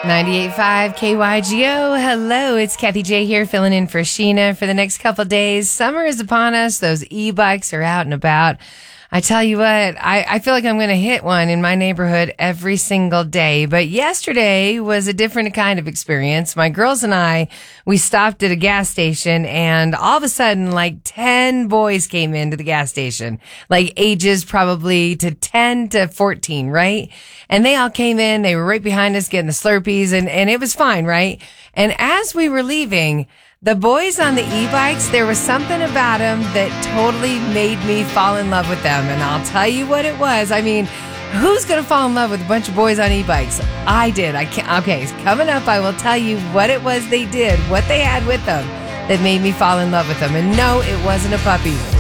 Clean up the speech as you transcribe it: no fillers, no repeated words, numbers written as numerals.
98.5 KYGO. Hello, it's Kathy J here filling in for Sheena for the next couple of days. Summer is upon us. Those e-bikes are out and about. I tell you what, I feel like I'm going to hit one in my neighborhood every single day. But yesterday was a different kind of experience. My girls and I, we stopped at a gas station and all of a sudden like 10 boys came into the gas station, like ages probably to 10 to 14, right? And they all came in. They were right behind us getting the Slurpees and it was fine, right? And as we were leaving, the boys on the e-bikes, there was something about them that totally made me fall in love with them. And I'll tell you what it was. I mean, who's going to fall in love with a bunch of boys on e-bikes? I did. Okay, coming up, I will tell you what it was they did, what they had with them that made me fall in love with them. And no, it wasn't a puppy.